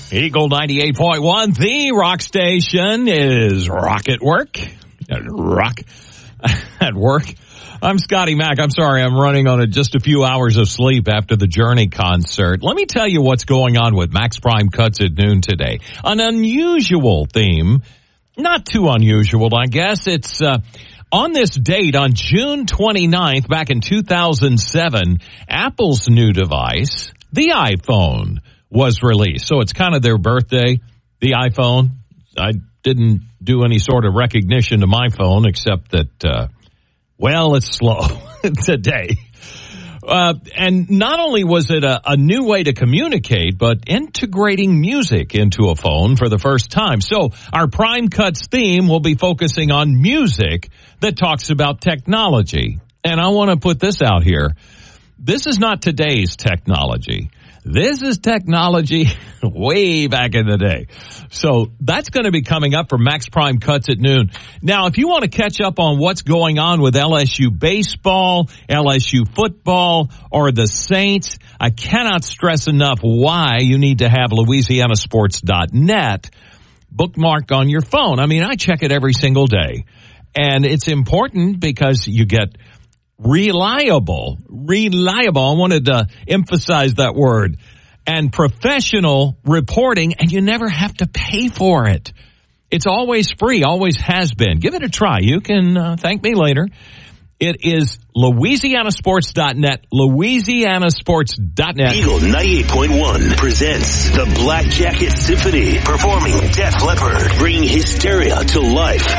Eagle 98.1, the rock station is Rock at Work. Rock at Work. I'm Scotty Mac. I'm sorry, I'm running on just a few hours of sleep after the Journey concert. Let me tell you what's going on with Max Prime Cuts at noon today. An unusual theme. Not too unusual, I guess. It's on this date, on June 29th, back in 2007, Apple's new device, the iPhone, was released. So it's kind of their birthday, the iPhone. I didn't do any sort of recognition to my phone except that, it's slow today. And not only was it a new way to communicate, but integrating music into a phone for the first time. So our Prime Cuts theme will be focusing on music that talks about technology. And I want to put this out here. This is not today's technology. This is technology way back in the day. So that's going to be coming up for Max Prime Cuts at noon. Now, if you want to catch up on what's going on with LSU baseball, LSU football, or the Saints, I cannot stress enough why you need to have LouisianaSports.net bookmarked on your phone. I mean, I check it every single day. And it's important because you get reliable. I wanted to emphasize that word. And professional reporting, and you never have to pay for it. It's always free, always has been. Give it a try. You can thank me later. It is LouisianaSports.net, LouisianaSports.net. Eagle 98.1 presents the Black Jacket Symphony, performing Def Leppard, bringing hysteria to life.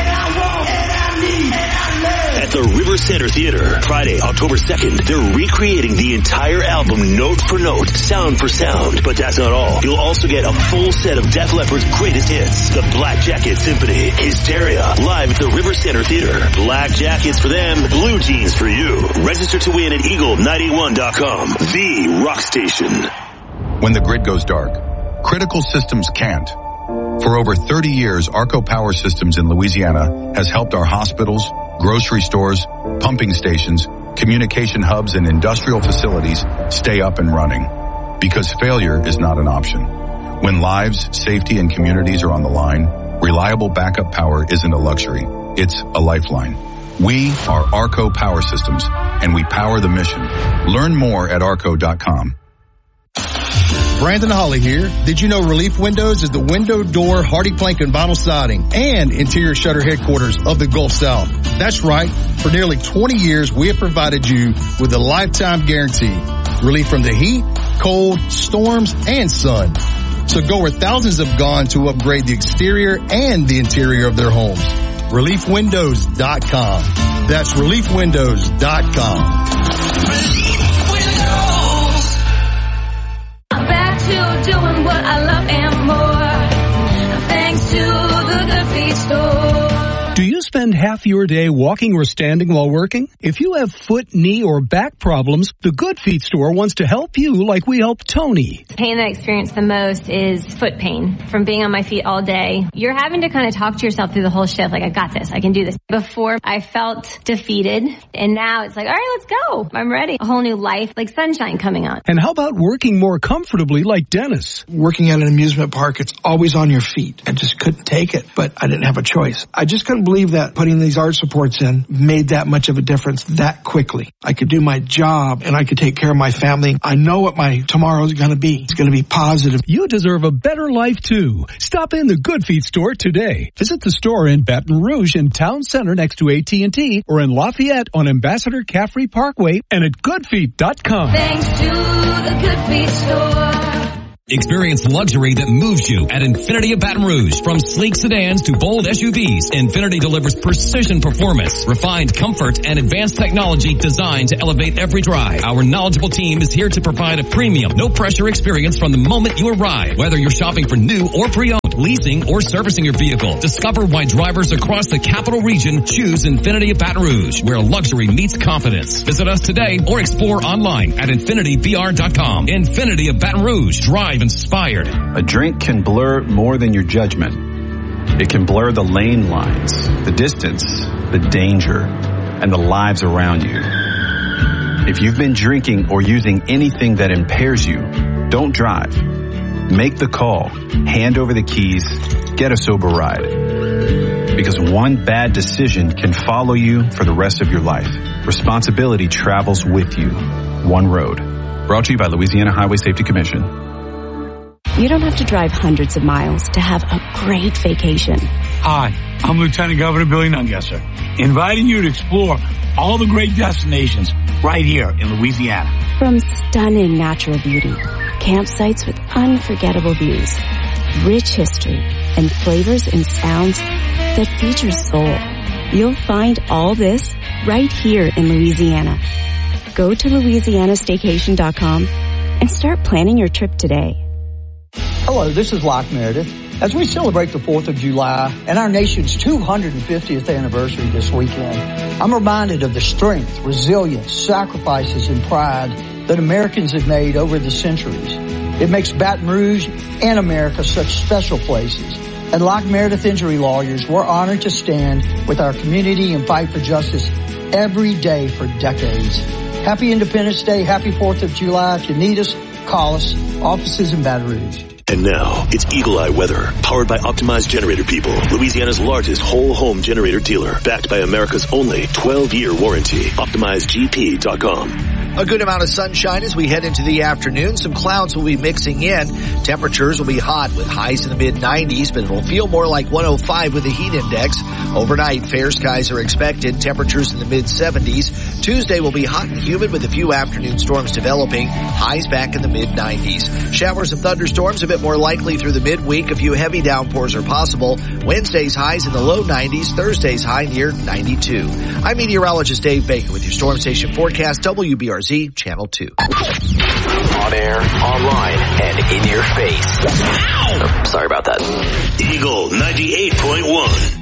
At the River Center Theater, Friday, October 2nd, they're recreating the entire album note for note, sound for sound. But that's not all. You'll also get a full set of Def Leppard's greatest hits. The Black Jacket Symphony, Hysteria, live at the River Center Theater. Black jackets for them, blue jeans for you. Register to win at Eagle91.com, the rock station. When the grid goes dark, critical systems can't. For over 30 years, Arco Power Systems in Louisiana has helped our hospitals, grocery stores, pumping stations, communication hubs, and industrial facilities stay up and running. Because failure is not an option. When lives, safety, and communities are on the line, reliable backup power isn't a luxury. It's a lifeline. We are Arco Power Systems, and we power the mission. Learn more at arco.com. Brandon Holly here. Did you know Relief Windows is the window, door, hardy plank, and vinyl siding and interior shutter headquarters of the Gulf South? That's right. For nearly 20 years, we have provided you with a lifetime guarantee. Relief from the heat, cold, storms, and sun. So go where thousands have gone to upgrade the exterior and the interior of their homes. ReliefWindows.com. That's ReliefWindows.com. Doing what I love and more, thanks to the Good Feet store. Do you spend half your day walking or standing while working? If you have foot, knee, or back problems, the Good Feet store wants to help you like we help Tony. The pain that I experience the most is foot pain from being on my feet all day. You're having to kind of talk to yourself through the whole shift, like, I got this, I can do this. Before, I felt defeated, and now it's like, all right, let's go. I'm ready. A whole new life, like sunshine coming on. And how about working more comfortably like Dennis? Working at an amusement park, it's always on your feet. I just couldn't take it, but I didn't have a choice. I just couldn't believe that putting these arch supports in made that much of a difference that quickly. I could do my job and I could take care of my family. I know what my tomorrow is going to be. It's going to be positive. You deserve a better life too. Stop in the Good Feet store today. Visit the store in Baton Rouge in Town Center next to AT&T or in Lafayette on Ambassador Caffrey Parkway and at goodfeet.com. Thanks to the Good Feet store. Experience luxury that moves you at Infiniti of Baton Rouge. From sleek sedans to bold SUVs, Infiniti delivers precision performance, refined comfort, and advanced technology designed to elevate every drive. Our knowledgeable team is here to provide a premium, no-pressure experience from the moment you arrive. Whether you're shopping for new or pre-owned, leasing, or servicing your vehicle, discover why drivers across the capital region choose Infiniti of Baton Rouge, where luxury meets confidence. Visit us today or explore online at InfinityBR.com. Infiniti of Baton Rouge. Drive inspired. A drink can blur more than your judgment. It can blur the lane lines, the distance, the danger, and the lives around you. If you've been drinking or using anything that impairs you, don't drive. Make the call. Hand over the keys. Get a sober ride. Because one bad decision can follow you for the rest of your life. Responsibility travels with you. One road. Brought to you by Louisiana Highway Safety Commission. You don't have to drive hundreds of miles to have a great vacation. Hi, I'm Lieutenant Governor Billy Nungesser, inviting you to explore all the great destinations right here in Louisiana. From stunning natural beauty, campsites with unforgettable views, rich history, and flavors and sounds that feature soul. You'll find all this right here in Louisiana. Go to LouisianaStaycation.com and start planning your trip today. Hello, this is Locke Meredith. As we celebrate the 4th of July and our nation's 250th anniversary this weekend, I'm reminded of the strength, resilience, sacrifices, and pride that Americans have made over the centuries. It makes Baton Rouge and America such special places. At Locke Meredith Injury Lawyers, we're honored to stand with our community and fight for justice every day for decades. Happy Independence Day. Happy 4th of July. If you need us, call us. Offices in Baton Rouge. And now, it's Eagle Eye Weather, powered by Optimized Generator People, Louisiana's largest whole home generator dealer, backed by America's only 12-year warranty. OptimizedGP.com. A good amount of sunshine as we head into the afternoon. Some clouds will be mixing in. Temperatures will be hot with highs in the mid-90s, but it'll feel more like 105 with the heat index. Overnight, fair skies are expected. Temperatures in the mid-70s. Tuesday will be hot and humid with a few afternoon storms developing. Highs back in the mid-90s. Showers and thunderstorms a bit more likely through the midweek. A few heavy downpours are possible. Wednesday's highs in the low 90s. Thursday's high near 92. I'm meteorologist Dave Baker with your Storm Station forecast, WBRZ Channel 2. On air, online, and in your face. Oh, sorry about that. Eagle 98.1.